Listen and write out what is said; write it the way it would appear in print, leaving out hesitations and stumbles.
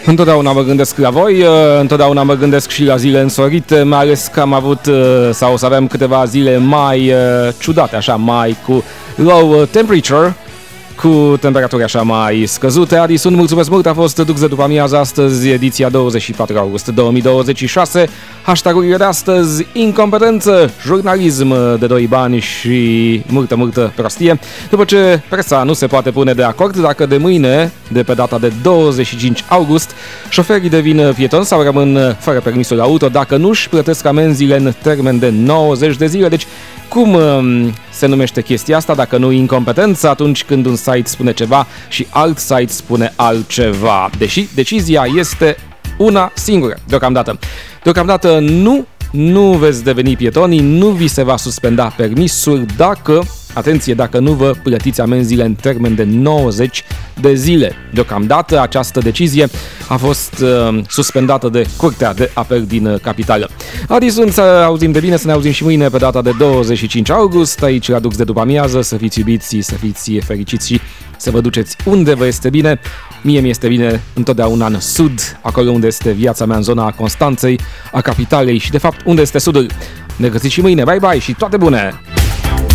Întotdeauna mă gândesc la voi, întotdeauna mă gândesc și la zile însorite, mai ales că am avut sau o să avem câteva zile mai ciudate, așa, mai cu low temperature, cu temperaturi așa mai scăzute. Adi, sunt, mulțumesc mult, a fost Dux de după amiază astăzi, ediția 24 august 2026. Hashtagurile de astăzi: incompetență, jurnalism de doi bani și multă prostie. După ce presa nu se poate pune de acord dacă de mâine, de pe data de 25 august, șoferii devin pietoni sau rămân fără permisul auto dacă nu își plătesc amenziile în termen de 90 de zile. Deci, cum se numește chestia asta dacă nu incompetență atunci când un site spune ceva și alt site spune altceva? Deși decizia este una singură deocamdată. Deocamdată nu veți deveni pietoni, nu vi se va suspenda permisul dacă, atenție, dacă nu vă plătiți amenziile în termen de 90 de zile. Deocamdată această decizie a fost suspendată de Curtea de Apel din Capitală. Adi, sunt, să auzim de bine, să ne auzim și mâine pe data de 25 august, aici la Dux de după amiază. Să fiți iubiți, să fiți fericiți și să vă duceți unde vă este bine. Mie mi este bine întotdeauna în sud, acolo unde este viața mea, în zona Constanței, a capitalei și de fapt unde este sudul. Ne găsiți și mâine, bye bye și toate bune!